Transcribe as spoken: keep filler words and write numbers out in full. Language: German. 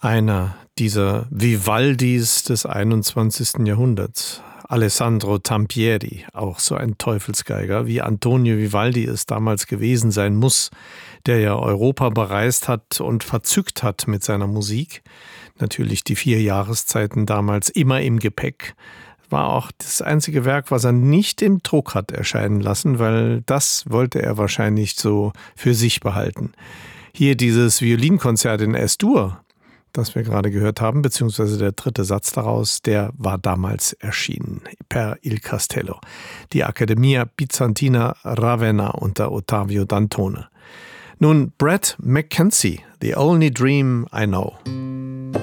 Einer dieser Vivaldis des einundzwanzigsten Jahrhunderts. Alessandro Tampieri, auch so ein Teufelsgeiger, wie Antonio Vivaldi es damals gewesen sein muss, der ja Europa bereist hat und verzückt hat mit seiner Musik. Natürlich die vier Jahreszeiten damals immer im Gepäck. War auch das einzige Werk, was er nicht im Druck hat erscheinen lassen, weil das wollte er wahrscheinlich so für sich behalten. Hier dieses Violinkonzert in Es-Dur, das wir gerade gehört haben, beziehungsweise der dritte Satz daraus, der war damals erschienen, per Il Castello. Die Accademia Bizantina Ravenna unter Ottavio Dantone. Nun Brett McKenzie, The Only Dream I Know.